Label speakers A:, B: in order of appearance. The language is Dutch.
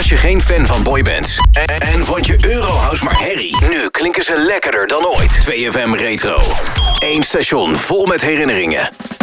A: Was je geen fan van boybands? En vond je Eurohouse maar herrie? Nu klinken ze lekkerder dan ooit. 2FM Retro. Eén station vol met herinneringen.